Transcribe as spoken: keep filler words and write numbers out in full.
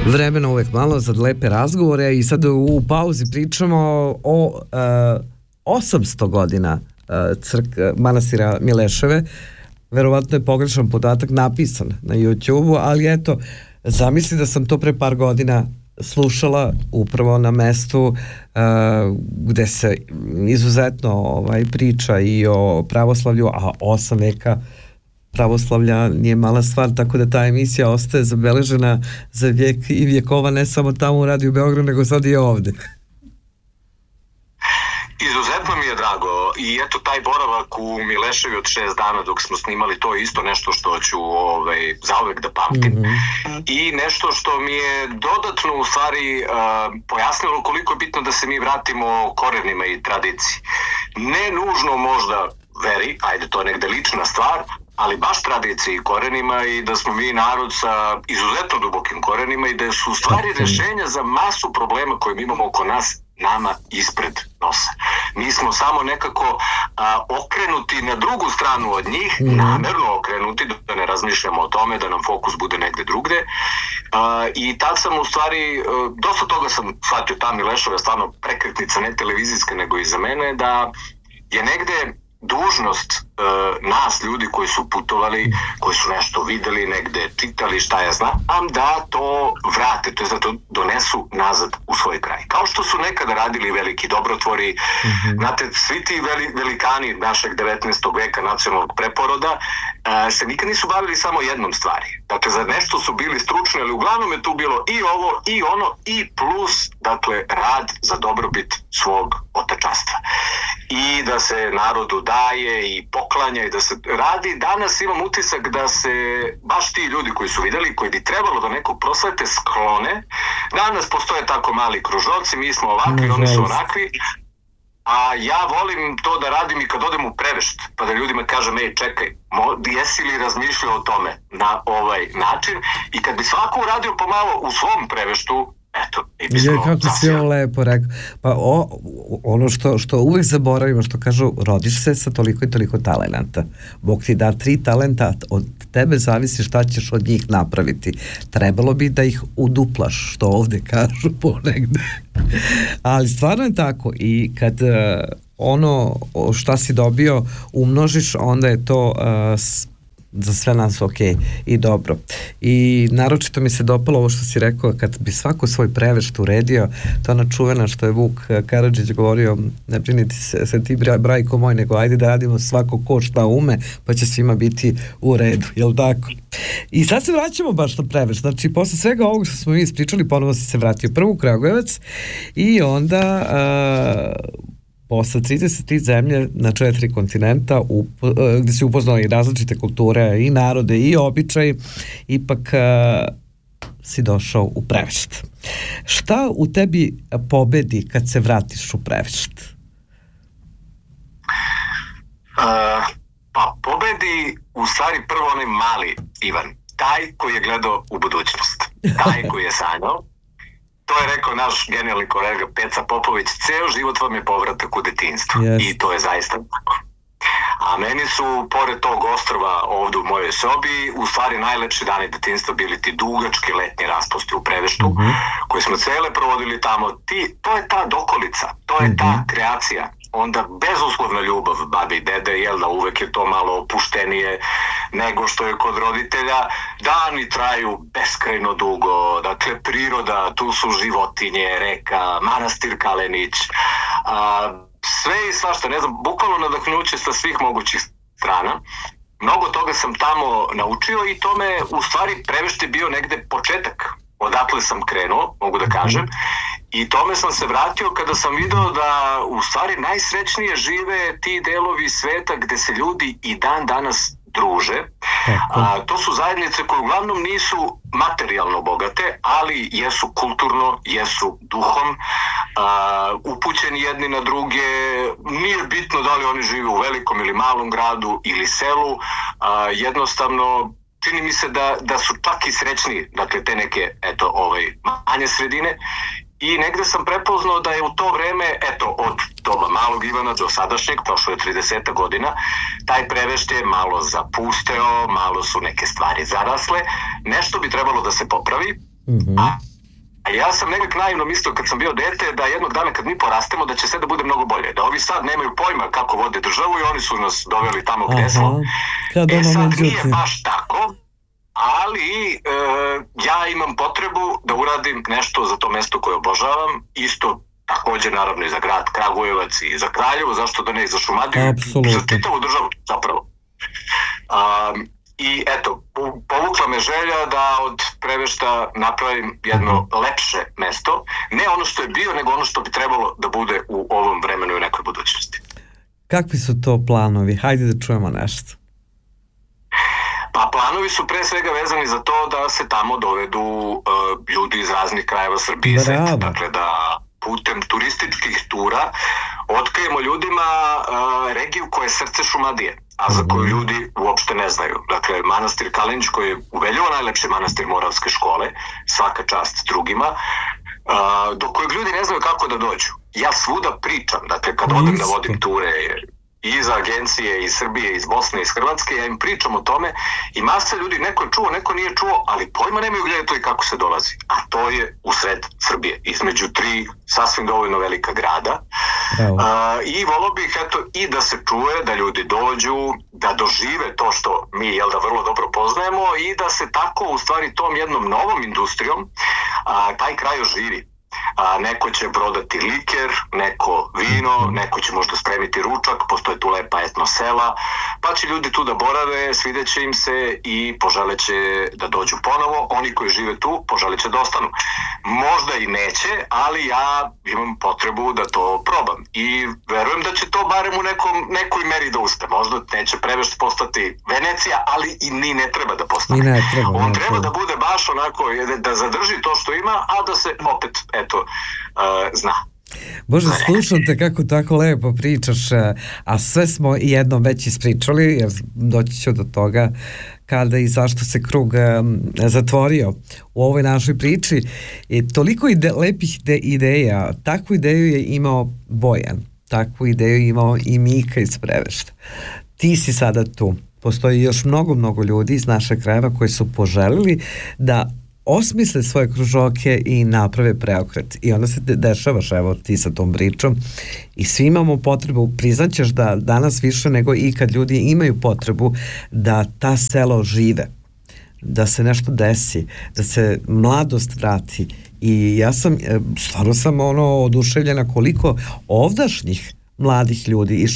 Vremena uvek malo za lepe razgovore i sad u pauzi pričamo o uh, osamsto godina uh, crk, manastira Mileševe. Verovatno je pogrešan podatak napisan na YouTube-u, ali eto, zamisli da sam to pre par godina slušala upravo na mestu uh, gde se izuzetno ovaj, priča i o pravoslavlju, a osam veka pravoslavlja nije mala stvar, tako da ta emisija ostaje zabeležena za vijek i vjekova, ne samo tamo u Radio Beogradu, nego sad i ovde. Izuzetno mi je drago i eto taj boravak u Mileševi od šest dana dok smo snimali, to je isto nešto što ću ovaj, zauvek da pamtim. Mm-hmm. I nešto što mi je dodatno u stvari uh, pojasnilo koliko je bitno da se mi vratimo korenima i tradiciji. Ne nužno možda veri, ajde to je negde lična stvar, ali baš tradiciji i korenima i da smo mi narod sa izuzetno dubokim korenima i da su u stvari rešenja za masu problema koje mi imamo oko nas nama ispred nosa. Mi smo samo nekako a, okrenuti na drugu stranu od njih, mm. namerno okrenuti, da ne razmišljamo o tome, da nam fokus bude negde drugde. A, I tad sam u stvari, a, dosta toga sam shvatio, ta Mileševa je stvarno prekretnica, ne televizijska, nego i za mene, da je negde dužnost e, nas ljudi koji su putovali, koji su nešto videli, negde čitali, šta ja znam, da to vrate, to je da to donesu nazad u svoj kraj. Kao što su nekada radili veliki dobrotvori, mm-hmm. znate, svi ti veli, velikani našeg devetnaestog veka nacionalnog preporoda e, se nikad nisu bavili samo jednom stvari. Dakle, za nešto su bili stručni, ali uglavnom je tu bilo i ovo, i ono, i plus, dakle, rad za dobrobit svog otečanstva. I da se narodu daje i poklanja i da se radi. Danas imam utisak da se baš ti ljudi koji su videli, koji bi trebalo da nekog proslete sklone. Danas postoje tako mali kružoci, mi smo ovakvi, mm, oni su onakvi. A ja volim to da radim i kad odem u Prevešt, pa da ljudima kažem, ej, čekaj, jesi li razmišljao o tome na ovaj način? I kad bi svako uradio pomalo u svom Preveštu, eto, i bismo... Je, kako si ovo lepo rekao. Pa o, ono što, što uvek zaboravimo, što kažu, rodiš se sa toliko i toliko talenata. Bog ti da tri talenta, od tebe zavisi šta ćeš od njih napraviti. Trebalo bi da ih uduplaš, što ovde kažu ponegde. Ali stvarno je tako i kad uh, ono šta si dobio umnožiš, onda je to uh, za sve nas ok i dobro. I naročito mi se dopalo ovo što si rekao, kad bi svako svoj Prevešt uredio, to ona čuvena što je Vuk Karadžić govorio, ne briniti se, se ti brajko moj, nego ajde da radimo svako ko šta ume, pa će svima biti u redu, jel tako? I sad se vraćamo baš na Prevešt, znači posle svega ovog što smo mi ispričali, ponovo si se vratio prvo u Kragujevac i onda uh, posle trideset tri zemlje na četiri kontinenta up, gde si upoznao i različite kulture i narode i običaj, ipak uh, si došao u Prevešt. Šta u tebi pobedi kad se vratiš u Prevešt? Uh, pa pobedi u stvari prvo onaj mali Ivan, taj koji je gledao u budućnost, taj koji je sanjao. To je rekao naš genijalni kolega Peca Popović, ceo život vam je povratak u detinjstvo. Yes. I to je zaista tako. A meni su, pored tog ostrva ovdje u mojoj sobi, u stvari najlepši dani detinjstva bili ti dugački letnji raspusti u Preveštu, mm-hmm. koji smo cele provodili tamo. Ti, to je ta dokolica, to je ta mm-hmm. kreacija. Onda bezuslovna ljubav babi i dede, jel da uvek je to malo opuštenije nego što je kod roditelja. Dani traju beskrajno dugo, dakle priroda, tu su životinje, reka, manastir Kalenić, a, sve i svašta, ne znam, bukvalno nadahnuće sa svih mogućih strana. Mnogo toga sam tamo naučio i to me u stvari Prevešt je bio negde početak. Odatle sam krenuo, mogu da kažem. I tome sam se vratio kada sam video da u stvari najsrećnije žive ti delovi sveta gde se ljudi i dan danas druže. A, to su zajednice koje uglavnom nisu materijalno bogate, ali jesu kulturno, jesu duhom, a, upućeni jedni na druge. Nije bitno da li oni žive u velikom ili malom gradu ili selu, a, jednostavno čini mi se da, da su čak i srećniji, dakle te neke eto, ovaj, manje sredine. I negde sam prepoznao da je u to vreme, eto, od doba malog Ivana do sadašnjeg, prošlo je trideset godina, taj Prevešt je malo zapusteo, malo su neke stvari zarasle, nešto bi trebalo da se popravi, mm-hmm. A ja sam nekak naivno mislio kad sam bio dete da jednog dana kad mi porastemo da će sve da bude mnogo bolje. Da ovi sad nemaju pojma kako vode državu i oni su nas doveli tamo gde smo. E sad nije baš tako, ali e, ja imam potrebu da uradim nešto za to mesto koje obožavam. Isto također naravno i za grad Kragujevac i za Kraljevo, zašto da ne i za Šumadiju, Absolutno. za čitavu državu zapravo. Um, I eto, povukla me želja da od Prevešta napravim jedno lepše mesto. Ne ono što je bio, nego ono što bi trebalo da bude u ovom vremenu i nekoj budućnosti. Kakvi su to planovi? Hajde da čujemo nešto. Pa planovi su pre svega vezani za to da se tamo dovedu uh, ljudi iz raznih krajeva Srbije. Bravo. Dakle, da putem turističkih tura otkrijemo ljudima uh, regiju koja je srce Šumadije, a za koju ljudi uopšte ne znaju. Dakle, manastir Kalenić koji je uveljivo najlepši manastir Moravske škole, svaka čast drugima, uh, do kojeg ljudi ne znaju kako da dođu. Ja svuda pričam, dakle, kad odem da vodim ture i iz agencije, iz Srbije, iz Bosne, iz Hrvatske, ja im pričam o tome i masa ljudi, neko je čuo, neko nije čuo, ali pojma nemaju gdje je to i kako se dolazi. A to je u sred Srbije, između tri sasvim dovoljno velika grada. Uh, I volio bih eto i da se čuje, da ljudi dođu, da dožive to što mi jel da vrlo dobro poznajemo i da se tako u stvari tom jednom novom industrijom uh, taj kraj oživi. A, neko će prodati liker, neko vino, neko će možda spremiti ručak, postoje tu lepa etno sela, pa će ljudi tu da borave, svideće im se i poželeće da dođu ponovo. Oni koji žive tu poželeće da ostanu. Možda i neće, ali ja imam potrebu da to probam i verujem da će to barem u nekom, nekoj meri da uspe. Možda neće Prevešt postati Venecija, ali i ni ne treba da postane. Ne treba, On ne treba treba. da bude baš onako, da zadrži to što ima, a da se opet, eto, uh, zna. Bože, slušam te kako tako lepo pričaš, a sve smo jednom već ispričali, jer doći ću do toga kada i zašto se krug um, zatvorio u ovoj našoj priči. I toliko ide, lepih ide, ideja, takvu ideju je imao Bojan, takvu ideju je imao i Mika iz Prevešta. Ti si sada tu. Postoji još mnogo, mnogo ljudi iz našeg krajeva koji su poželili da osmisle svoje kružoke i naprave preokret. I onda se dešavaš, evo ti sa tom pričom, i svi imamo potrebu, priznaćeš da danas više nego i kad ljudi imaju potrebu da ta selo žive, da se nešto desi, da se mladost vrati. I ja sam, stvarno sam ono oduševljena koliko ovdašnjih mladih ljudi iz